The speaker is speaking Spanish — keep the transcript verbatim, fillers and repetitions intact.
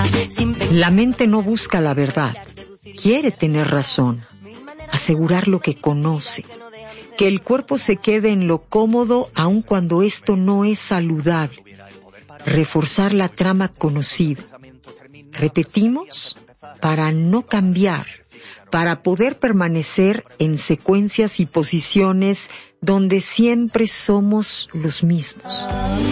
La mente no busca la verdad, quiere tener razón, asegurar lo que conoce, que el cuerpo se quede en lo cómodo aun cuando esto no es saludable, reforzar la trama conocida. Repetimos para no cambiar, para poder permanecer en secuencias y posiciones donde siempre somos los mismos.